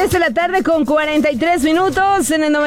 3 de la tarde con 43 minutos en el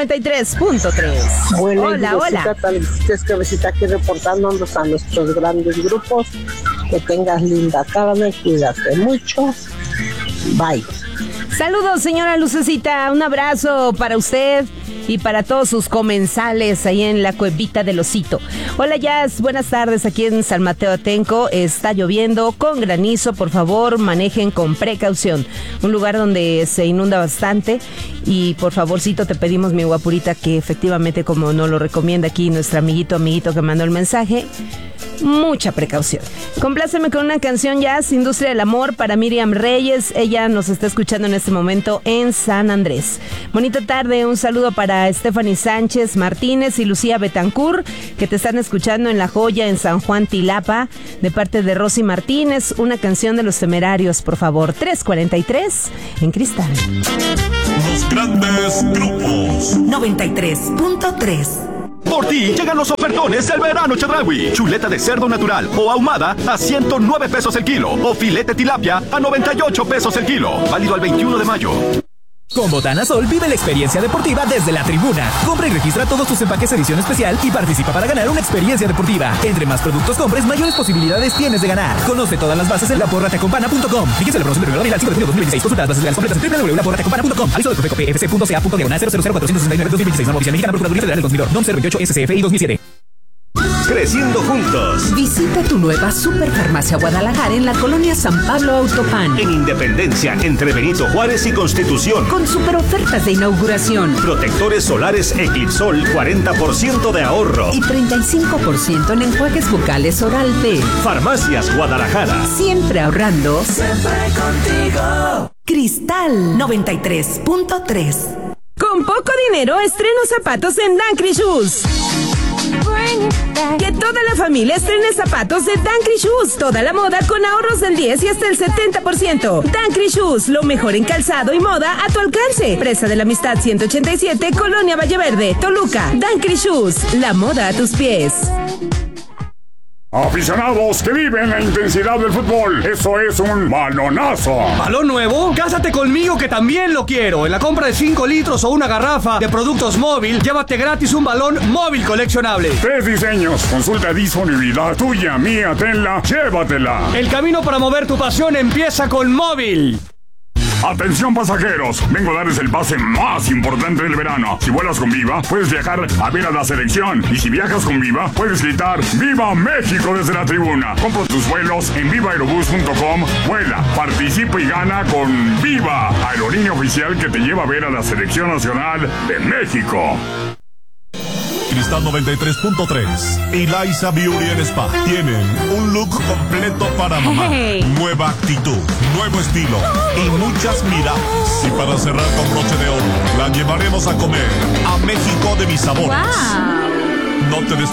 93.3. Hola, hola. Cabecita, aquí reportándonos a nuestros grandes grupos. Que tengas linda tarde, cuídate mucho. Bye. Saludos, señora Lucecita. Un abrazo para usted y para todos sus comensales ahí en la cuevita del Osito. Hola, Jazz, buenas tardes aquí en San Mateo Atenco. Está lloviendo con granizo, por favor manejen con precaución. Un lugar donde se inunda bastante y por favorcito te pedimos, mi guapurita, que efectivamente, como nos lo recomienda aquí nuestro amiguito que mandó el mensaje, mucha precaución. Compláceme con una canción, Jazz, Industria del Amor, para Miriam Reyes. Ella nos está escuchando en este momento en San Andrés. Bonita tarde, un saludo para Stephanie Sánchez Martínez y Lucía Betancourt, que te están escuchando en La Joya, en San Juan Tilapa, de parte de Rosy Martínez. Una canción de Los Temerarios, por favor. 3:43 en Cristal. Los grandes grupos. 93.3. Por ti llegan los ofertones del verano Chedraui. Chuleta de cerdo natural o ahumada a 109 pesos el kilo. O filete tilapia a 98 pesos el kilo. Válido al 21 de mayo. Con Botana Sol vive la experiencia deportiva desde la tribuna. Compra y registra todos tus empaques edición especial y participa para ganar una experiencia deportiva. Entre más productos compres, mayores posibilidades tienes de ganar. Conoce todas las bases en laporrateacompana.com. Fíjense la promoción de 1 al 5 de junio 2016. Consulta las bases legales completas en www.laporrateacompana.com. Aviso de Profeco PFC.ca.diagonal 0000469-2016. Norma oficial mexicana, Procuraduría Federal del Consumidor. NOM 028 SCFI 2007. Creciendo juntos. Visita tu nueva Superfarmacia Guadalajara en la colonia San Pablo Autopan. En Independencia, entre Benito Juárez y Constitución. Con super ofertas de inauguración. Protectores solares Eclipsol, 40% de ahorro. Y 35% en enjuagues bucales Oral-B. Farmacias Guadalajara. Siempre ahorrando. Siempre contigo. Cristal 93.3. Con poco dinero, estreno zapatos en Dancry Shoes. Que toda la familia estrene zapatos de Dancry Shoes. Toda la moda con ahorros del 10 y hasta el 70%. Dancry Shoes, lo mejor en calzado y moda a tu alcance. Presa de la Amistad 187, Colonia Valleverde, Toluca. Dancry Shoes, la moda a tus pies. Aficionados que viven la intensidad del fútbol, eso es un balonazo. ¿Balón nuevo? Cásate conmigo que también lo quiero. En la compra de 5 litros o una garrafa de productos móvil, llévate gratis un balón móvil coleccionable. 3 diseños, consulta disponibilidad, tuya, mía, tenla, llévatela. El camino para mover tu pasión empieza con móvil. Atención pasajeros, vengo a darles el pase más importante del verano. Si vuelas con Viva, puedes viajar a ver a la selección. Y si viajas con Viva, puedes gritar ¡Viva México! Desde la tribuna. Compra tus vuelos en vivaaerobus.com. Vuela, participa y gana con Viva, aerolínea oficial que te lleva a ver a la selección nacional de México. Cristal 93.3 y Liza Beauty and Spa tienen un look completo para mamá. Nueva actitud, nuevo estilo y muchas miradas. Y para cerrar con broche de oro, la llevaremos a comer a México de mis sabores. No te despegues.